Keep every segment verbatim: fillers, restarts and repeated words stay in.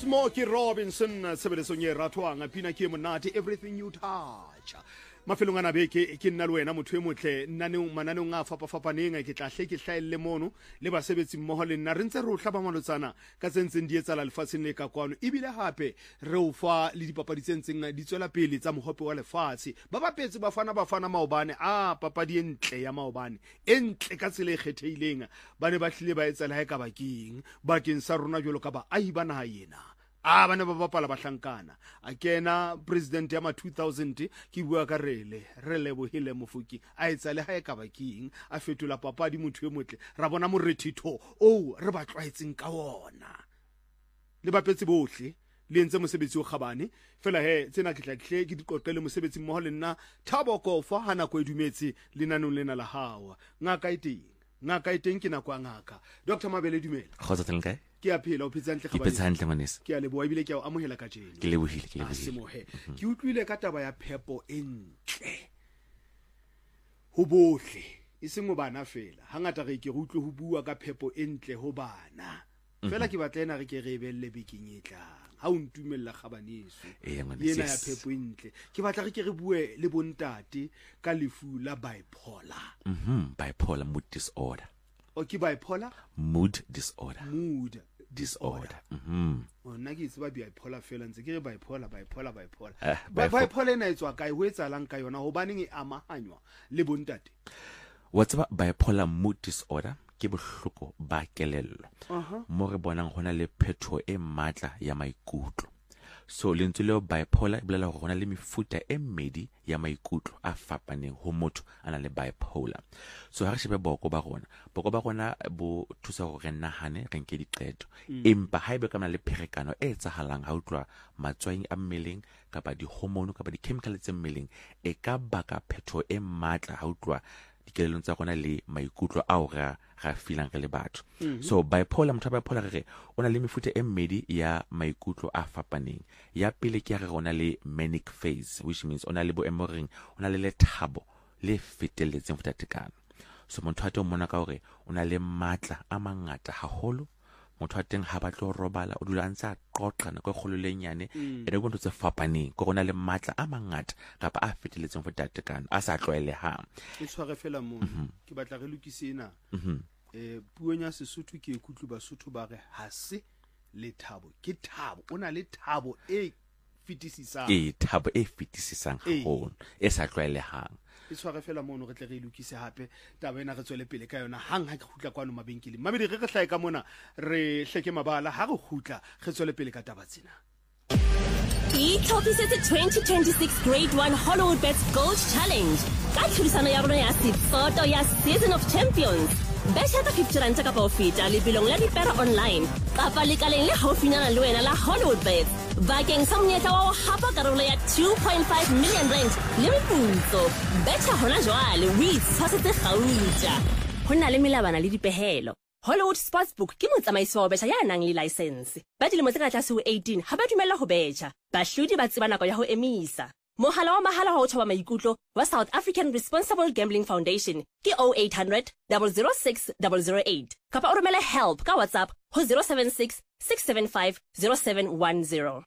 Smokey Robinson sebeletsong e ratwang a pina ke monate everything you touch mafelong ana beke ke nna le wena motho e motle nnaneng mananeng a fapafapaneng ke tla hle ke hlaelle mono le basebetsi mmoho le nna re ntse re o hlaba malotsana ka tsentseng di etsala lefatsheng le ka kwano ebile hape re o fa le dipapadi tsentseng di tswela pele tsa mohope wa lefatshe ba bapetse ba fana ba fana maobane a papadi entle ya maobane entle ka tsela e kgethehileng ba ne ba hlile ba etsela ha ka bakeng bakeng sa rona jolo ka ba ahi bana ha yena a bana ba bapala bahlankana a kena president ya ma two thousand ke bua ka rele re lebohile Mofoki a etsa le ha e ka bakeng a fetola papadi motho e motle ra bona morethitho o re ba tlwaetseng ka ona le bapetse bohle le entse mosebetsi o kgabane fela he tsena ke tla hle ke diqoqele mosebetsi mmoho le nna Thabo Kofa hana ko edumetse lenanong lena la hawa ngaka iteng ngaka iteng ke nakwa ngaka Dr Mabele dumela khotsa tlenkae ke a phela o phetse hantle ke phetse hantle manese ke a leboa ebile ke a amohela ka jeno ke lebohile ke lebohile semohe ke utlwile ka taba ya phepo entle ho bohle e seng ho bana fela hangata re ke re utlwe ho bua ka phepo entle ho bana fela ke batla ena re ke re belle bekeng e tlang ha o ntumella kgabaneso yena ya phepo entle ke batla re ke re bue le bontate ka lefu la bipolar mhm bipolar mood disorder o ke bipolar mood disorder mood disorder mhm ona ke itse ba bipolar fela ntse ke re bipolar bipolar bipolar bipolar ena etswa kae ho etsalang ka yona hobaneng e amahanywa le bontate what's about bipolar mood disorder ke bohloko ba kelello mo re bonang hona le phetho e matla ya maikutlo so lentswe le bipolar iblela go gona le mefuta e mmedi ya maikutlo a fapaneng ho motho ana le bipolar so ha re shebe boko ba gona boko ba gona bo thusa go re nahane re nke diqeto empa ha ibe kana le pherekano e etsahalang ha utlwa matswaeng a mmeleng kapa di hormone kapa di chemical tse mmeleng e ka baka phetho e matla ha utlwa dikelelong tsa gona le maikutlo a o ga ga feelang re le batho so bipolar motho bipolar re ona le mefuta e mmedi ya maikutlo a fapaneng ya pele ke ya re ona le manic phase which means ona le bo emoring ona le lethabo le feteletseng futatekana so motho a teng mona ka hore ona le matla a mangata haholo motho a teng ha ba tlo robala o dula ntse a qoqa nako e kgolo le nyane e re go ntse fapaneng go gona le matla a mangata kapa a feteletseng futatekana a sa tlwaelehang e tshware fela mo ke batla re lokisena eh puong ya Sesotho ke ikutlu Basotho ba re ha se le thabo ke thabo ona le thabo e fetisisang e thabo e fetisisang haholo e sa tlwaelehang e tshware fela mono re tle re lokise hape taba ena re tswele pele ka yona hang ha ke khutla kwano mabenkeleng mabedi re re hlae ka mona re hleke mabala ha re khutla re tswele pele ka taba tsena itlhopisetse twenty twenty-six Grade one Hollywood Bets Gold Challenge ka tlhodisano ya rona ya Siphoto ya Season of Champions betha ka fifty rand ka po feta le bilong la dipera online kapa lekaleng le haufinyana le wena la Hollywood Bets bakeng sa monyetla wa ho hapa karolo ya two point five million rand le meputso betha hona jwale o itshwasetse gauta ho na le melabana le dipehelo Hollywood Sportsbook ke motsamaisi wa betha ya nang le license ba dilemo tse ka tlase ho eighteen ha ba dumella ho betha bahlodi ba tseba nako ya ho emisa mohala wa mahala wa ho thoba maikutlo wa South African Responsible Gambling Foundation ke oh eight hundred, zero zero six, zero zero eight kapa o romele help ka WhatsApp ho zero seven six, six seven five, zero seven one zero.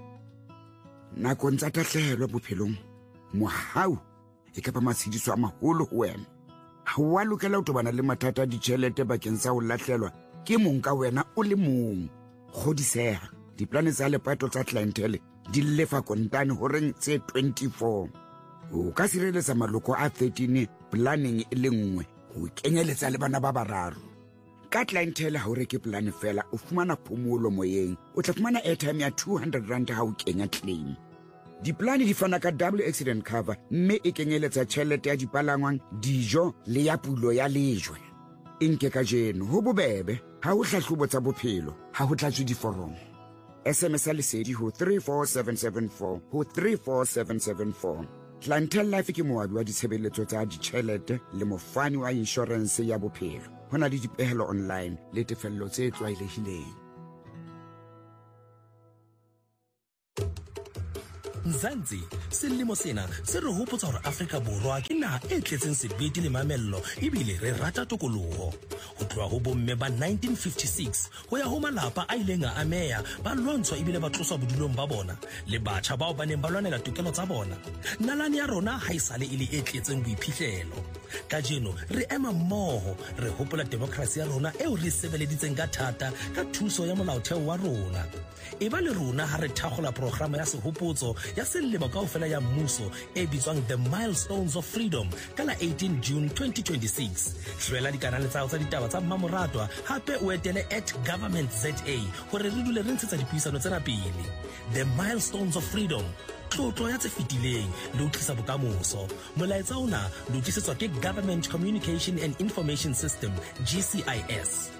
Nakong tsa tahlehelo bophelong mohau e ka ba matshediso a maholo ho wena ha wa lokela ho tobana le mathata a ditjhelete bakeng sa ho lahlelwa ke mong ka wena o le mong kgodiseha diplane tsa lepato tsa clientele di lefa kontane ho reng tse twenty-four o ka sireletsa maloko a thirteen planning e le nngwe ho kenyeletsa le bana ba bararo ka clientele ha o reke plan fela o fumana phomolo moyeng o tla fumana airtime ya two hundred rand ha o kenya claim diplane di fana ka double accident cover mme e kenyeletsa tjhelete ya dipalangwang dijo le ya pulo ya lejwe inke ka jeno ho bobebe ha o hlahlobo tsa bophelo ha ho tlatswe diforomo S M S a lesedi ho three four seven seven four ho three four seven seven four. Clientele Life ke moabi wa ditshebeletso tsa ditjhelete le mofani wa insurance ya bophelo. Hona le dipehelo online le tefello tse tlwaelehileng. Nzansi selemo sena se re hopotsa hore Afrika Borwa ke naha e tletseng sebete le mamello ebile re rata tokoloho. Ho tloha ho bomme ba nineteen fifty-six ho ya ho malapa a ileng a ameya ba lwantshwa ebile ba tloswa bodulong ba bona le batjha bao ba neng ba lwanela tokelo tsa bona. Nalane ya rona ha isale e le e tletseng boiphihlelo. Kajeno re ema mmoho re hopola demokrasi ya rona eo re sebeleditseng ka thata ka thuso ya molaotheo wa rona. Eba le rona ha re thakgola programa ya sehopotso ya selemo kaofela ya mmuso e bitswang The Milestones of Freedom ka la eighteen June twenty twenty-six. Hlwela dikanale tsa tsa ditaba tsa mmamoratwa hape o etele at government Z A hore re dule re ntshetsa dipuisano tsena pele. The Milestones of Freedom, tlotlo ya tse fetileng le ho tlisa bokamoso. Molaetsa ona le ho tlisetswa ke Government Communication and Information System, G C I S.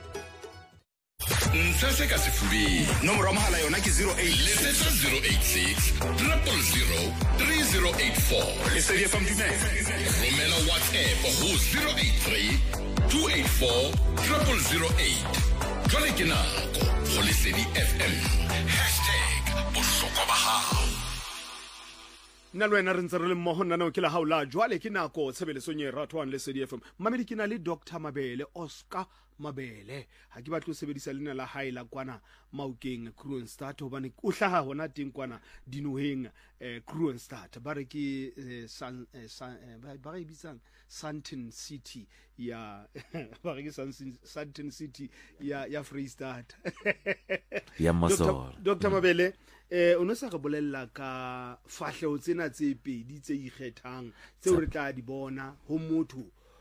Nsase ka sefubeng. Nomoro ya mohala yona ke zero eight Letsetsa zero eight six, triple zero, three zero eight four. Lesedi F M dumela. Romela WhatsApp ho zero eight three, two eight four, zero zero eight. Jwale ke nako ho Lesedi F M. hashtag bohlokwa ba hao. Nna le wena re ntse re le mmoho nna ke la haula jwale ke nako tshebeletsong e ratwang Lesedi F M. Mamedi ke na le Doctor Mabele Oscar Mabele. Ha ke batla ho sebedisa leina la hae la kwana Maukeng Kroonstad hobane o hlaha hona teng kwana dinoheng eh, Kroonstad ba re ke eh, san eh, san eh, ba re bitsang Sandton City ya ba re ke Sandton City ya ya Freestad ya Mosol. Doctor Mabele eh o no sa re bolella ka fahleo tsena tse pedi tse ikgethang tse re tla di bona ho motho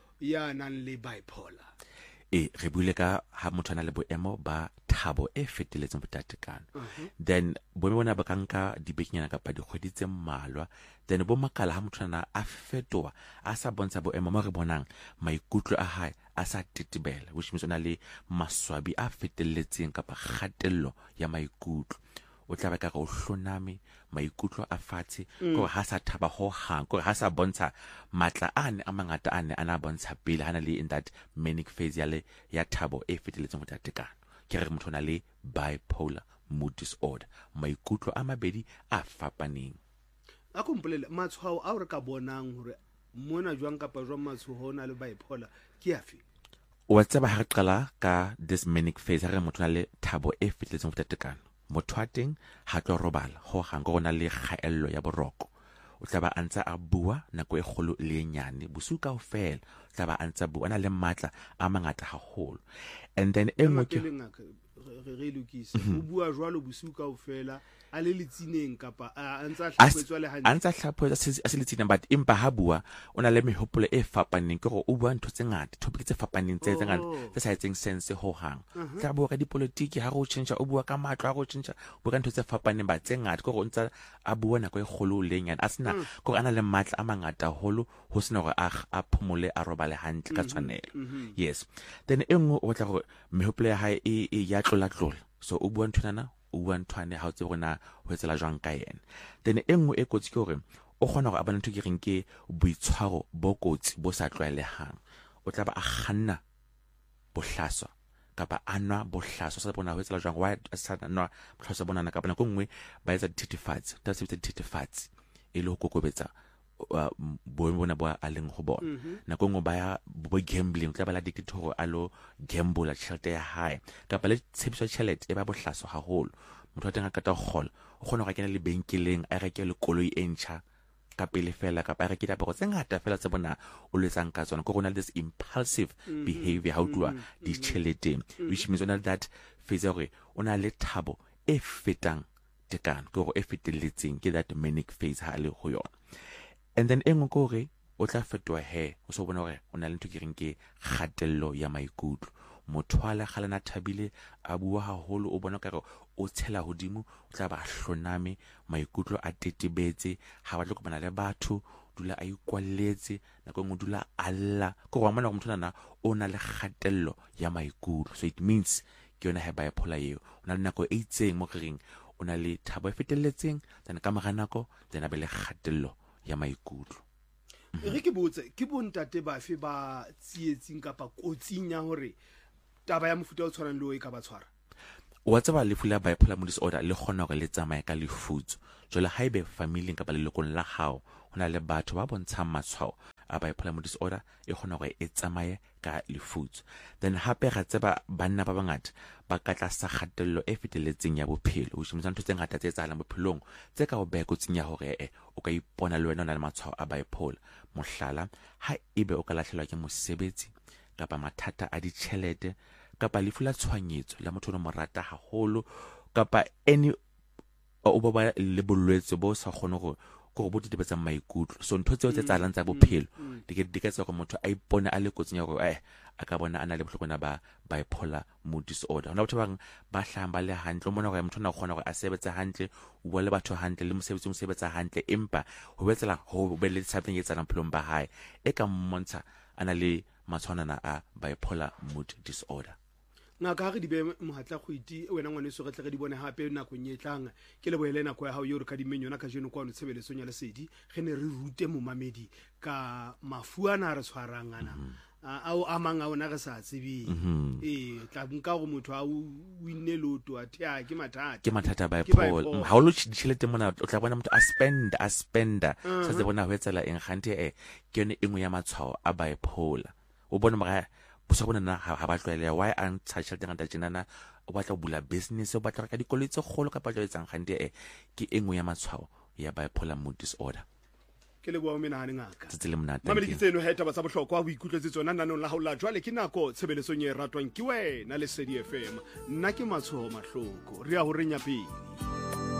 ya nang le bipolar. E re buile ka ha motho ana le boemo ba thabo e feteletseng botatekano. Then boemo bona ba kanka dibekenyana kapa dikgwedi tse mmalwa, then bo makala ha motho ana a fetoa a sa bontsha boemo mo re bonang maikutlo a hae a sa tetebela, which means ona le maswabi a feteletseng kapa kgatello ya maikutlo. O tla ba ka go hloname maikutlo a fatshe go ha sa thaba ho hang go ha sa bontsha matla ane a mangata ane ana bontsha pele hana le in that manic phase ya le ya thabo e feteletseng go tatekana. Ke re motho na le bipolar mood disorder, maikutlo a mabedi a fapaneng. A kompolele matshwao a re ka bonang hore mona jwang kapa jwang matshwao na le bipolar ke afi? O tseba ha re qala ka this manic phase ha re motho na le thabo e feteletseng go tatekana. Motho ha tlo robala ho hang go na le kgaello ya boroko. O tla ba antsa a bua nako e kgolo le e nyane bosiu kaofela. O tla ba antsa bua ana le matla a mangata haholo. And then e nngwe ke re lokisa o bua jwalo bosiu kaofela a le letsineng kapa a ntsa hlapetswa le hantle. Antsa hlapetswa a se letsineng but impa ha bua ona le mehopolo e fapaneng ke go o bua ntho tse ngata, topic tse fapaneng tse tse ngata tse sa etseng sense ho hang. Tla bua ka dipolitiki ha go tshentsa o bua ka matlo ha go tshentsa o bua ka ntho tse fapaneng ba tse ngata go ntsa a bua nako e kgolo le nyane a sena go ana le matla a mangata holo ho sena gore a a phomole a robale hantle ka tshwanelo. Yes, then e nngwe o tla go mehopolo ya hae e ya tlola tlola, so o bua nthwana o bua nthwane ha o tse bona ho etsela jwang ka yena. Then e nngwe e kotsi ke gore o kgona go abana ntho ke reng ke boitshwaro bo kotsi bo sa tlwaelehang. O tla ba a kganna bohlaswa kapa anwa bohlaswa sa bona ho etsela jwang wa sa nwa bohlaswa bona kapa nako nngwe ba etsa dithifatsi ta se dithifatsi e le ho kokobetsa bo bona bo a leng go bona. Nako nngwe ba ya bo gambling, tla ba la dikitoro a lo gamble tšhelete ya hae kapa le tshepiso tšhelete e ba bohlaswa haholo. Motho a teng a ka ta gola o kgona go kena le benkeleng a reke le koloi e ntšha ka pele fela kapa a reke diaparo tse ngata fela tse bona o letsang ka tsona. Go rona this impulsive behavior how to di tšhelete, which means ona that phase gore ona le thabo e fetang tekano go e feteletseng ke that manic phase ha le go yona. And then engwe go re o tla fetoa he o so bona gore o na le ntho ke reng ke kgatello ya maikutlo. Motho a le galana thabile a bua haholo o bona ka re o tshela hodimo o tla ba hloname maikutlo a tetebetse ha ba tlo kopana le batho dula a ikwalletse nako ngwe dula alla go go bona go motho nana o na le kgatello ya maikutlo. So it means ke yona ha bipolar eo o na le nako e itseng mo reng o na le thabo e feteletseng tsena ka mora nako tsena be le kgatello ya maikutlo. Re ke botse ke bontate ba fe ba tsietsing kapa kotsing ya hore taba ya mofuta o tshwanang le o e ka ba tshwara? wa tseba lefu la bipolar mood disorder le kgona gore le tsamaye ka lefutso jole ha ebe family ka ba lelokong la gao hona le batho ba bontshang matshwao a bipolar mood disorder e kgona gore e tsamaye ka lefutso. Then hape ga tseba banna ba bangata ba ka tlasa kgatello e feteletseng ya bophelo o shimisa ntho tse ngata tse tsalang bophelong tse ka o be go tsenya gore e o ka ipona le wena o na le matshwao a bipolar. Mohlala ha ebe o ka latlhelwa ke mosebetsi kapa mathata a ditšhelete kapa lefu la tshwanyetso la motho o mo rata haholo kapa any o ba le bolwetse bo sa kgone go go bo ditebetsa maikutlo. So ntho tseo tse tsalang tsa bophelo di ke di ka tsa go motho a ipona a le kotseng ya go eh a ka bona ana le bohlokwana ba bipolar mood disorder. Hona batho bang ba hlamba le hantle o mona go motho na kgona go a sebetsa hantle o bua le batho hantle le mosebetsi o sebetsa hantle empa ho betsela ho be le something e tsalang phelong ba hae e ka mmontsha ana le matshwanana a bipolar mood disorder. nga ka re di be mohatla kgwiti wena ngwane so re tle re di bone hape nako nyetlang ke le boele nako ya hao yo re ka di menyona ka jeno kwa no tshebeletsong ya lesedi ge ne re rute mo mamedi ka mafuana re tshwarang ana a o amang a ona re sa tsebeng eh tla nka go motho a o winne loto a thea ke mathata ke mathata bipolar ha o lo tšhelete mona o tla bona motho a spend a spender sa se bona ho etsela eng gante e ke yone engwe ya matshwao a bipolar o bona mara so bona na ha ba tlwaele why an tshatshel teng anta tjenana o batla bula business o batla ka dikoloi tse kgolo ka patlo etsang gante e ke engwe ya matshwao ya bipolar mood disorder. ke le bua o menahane ngaka tse le mnata mamedi tseno heta ba tsa bohlokwa bo ikutlwetse tsona nanong la haula jwale ke nako tshebeletsong e ratwang ke wena le Lesedi F M nna ke Matsho Mahloko re a ho renya pele.